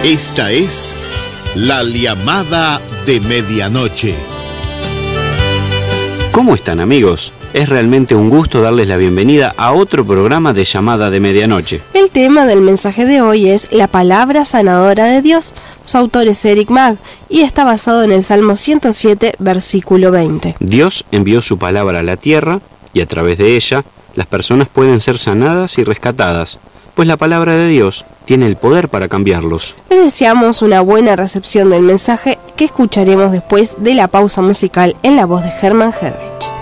Esta es la llamada de medianoche. ¿Cómo están, amigos? Es realmente un gusto darles la bienvenida a otro programa de Llamada de Medianoche. El tema del mensaje de hoy es la palabra sanadora de Dios. Su autor es Eric Mag y está basado en el Salmo 107, versículo 20. Dios envió su palabra a la tierra y a través de ella las personas pueden ser sanadas y rescatadas, pues la palabra de Dios tiene el poder para cambiarlos. Les deseamos una buena recepción del mensaje que escucharemos después de la pausa musical en la voz de Herman Herrich.